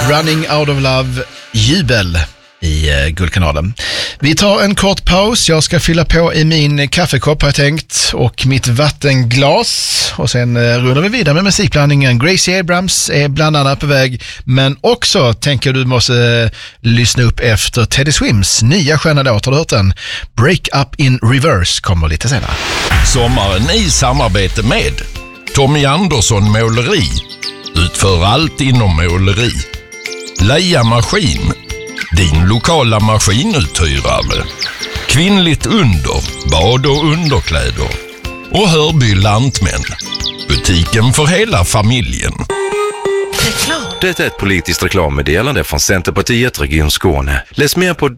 Running Out of Love, jubel i Guldkanalen. Vi tar en kort paus. Jag ska fylla på i min kaffekopp har jag tänkt och mitt vattenglas och sen rullar vi vidare med musikblandningen. Gracie Abrams är bland annat på väg, men också tänker du måste lyssna upp efter Teddy Swims nya sköna låt. Har du hört den? Break Up in Reverse kommer lite senare. Sommaren i samarbete med Tommy Andersson Måleri. Utför allt inom måleri. Leia Maskin. Din lokala maskinuthyrare. Kvinnligt under, bad och underkläder. Och Hörby Lantmän. Butiken för hela familjen. Det är ett politiskt reklammeddelande från Centerpartiet Region Skåne. Läs mer på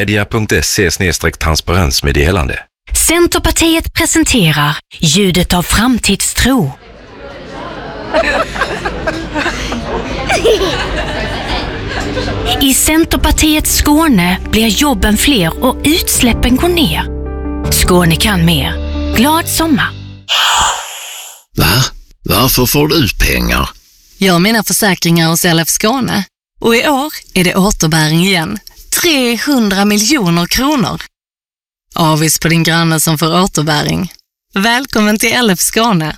dbmedia.se/transparensmeddelande. Centerpartiet presenterar ljudet av framtidstro. I Centerpartiets Skåne blir jobben fler och utsläppen går ner. Skåne kan mer. Glad sommar. Va? Varför får du ut pengar? Jag har mina försäkringar hos LF Skåne. Och i år är det återbäring igen. 300 miljoner kronor. Avis på din granne som får återbäring. Välkommen till LF Skåne.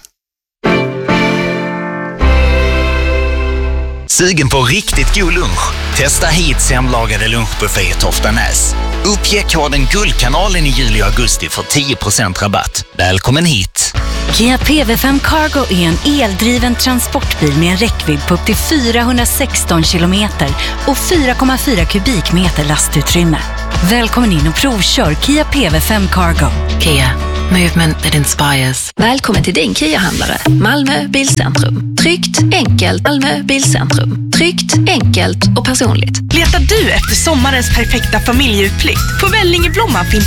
Sugen på riktigt god lunch? Testa hit hemlagade lunchbuffé i Toftanäs. Uppge koden Guldkanalen i juli och augusti för 10% rabatt. Välkommen hit! Kia PV5 Cargo är en eldriven transportbil med en räckvidd på upp till 416 kilometer och 4,4 kubikmeter lastutrymme. Välkommen in och provkör Kia PV5 Cargo. Kia, movement that inspires. Välkommen till din Kia-handlare. Malmö Bilcentrum. Tryggt, enkelt. Malmö Bilcentrum. Tryggt, enkelt och personligt. Letar du efter sommarens perfekta familjeutflykt? På Vällingeblomman finns